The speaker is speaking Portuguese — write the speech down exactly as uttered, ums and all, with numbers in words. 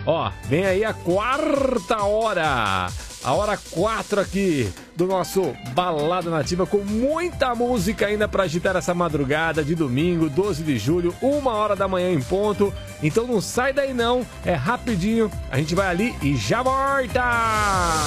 Ó, vem aí a quarta hora. A hora quatro aqui do nosso Balada Nativa, com muita música ainda para agitar essa madrugada de domingo, doze de julho, uma hora da manhã em ponto. Então não sai daí não, é rapidinho, a gente vai ali e já volta!